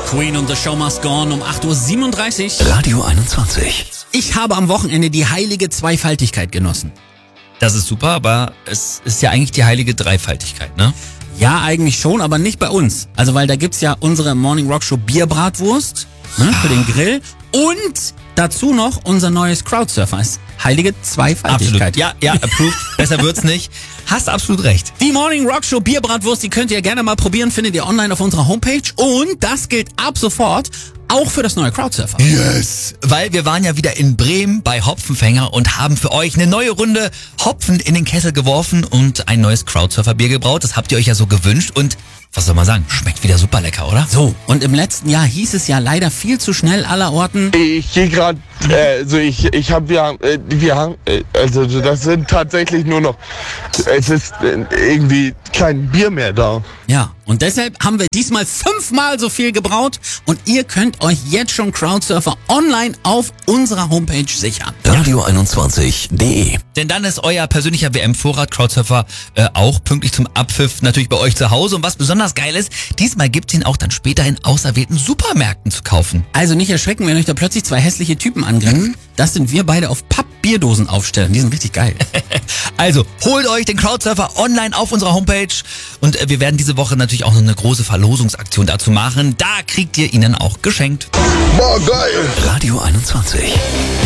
Queen und The Show Must Go On um 8.37 Uhr. Radio 21. Ich habe am Wochenende die heilige Zweifaltigkeit genossen. Das ist super, aber es ist ja eigentlich die heilige Dreifaltigkeit, ne? Ja, eigentlich schon, aber nicht bei uns. Also, weil da gibt's ja unsere Morning Rock Show Bierbratwurst, ne, für den Grill. Und dazu noch unser neues Crowdsurfer. Ist heilige Zweifaltigkeit. Absolut. Ja, approved. Besser wird's nicht. Hast absolut recht. Die Morning Rock Show Bierbratwurst, die könnt ihr gerne mal probieren, findet ihr online auf unserer Homepage. Und das gilt ab sofort auch für das neue Crowdsurfer. Yes! Weil wir waren ja wieder in Bremen bei Hopfenfänger und haben für euch eine neue Runde Hopfen in den Kessel geworfen und ein neues Crowdsurfer-Bier gebraut. Das habt ihr euch ja so gewünscht und was soll man sagen, schmeckt wieder super lecker, oder? So, und im letzten Jahr hieß es ja leider viel zu schnell allerorten. Ich gehe gerade, ich habe ja, also das sind tatsächlich nur noch, es ist irgendwie kein Bier mehr da. Ja, und deshalb haben wir diesmal 5-mal so viel gebraut und ihr könnt euch jetzt schon Crowdsurfer online auf unserer Homepage sichern. Radio21.de. Denn dann ist euer persönlicher WM-Vorrat Crowdsurfer auch pünktlich zum Abpfiff natürlich bei euch zu Hause. Und was besonders geil ist, diesmal gibt's ihn auch dann später in auserwählten Supermärkten zu kaufen. Also nicht erschrecken, wenn euch da plötzlich 2 hässliche Typen angrennen. Das sind wir beide auf Pappbierdosen aufstellen. Die sind richtig geil. Also holt euch den Crowdsurfer online auf unserer Homepage und wir werden diese Woche natürlich auch noch eine große Verlosungsaktion dazu machen. Da kriegt ihr ihn dann auch geschenkt. Boah, geil! Radio 21.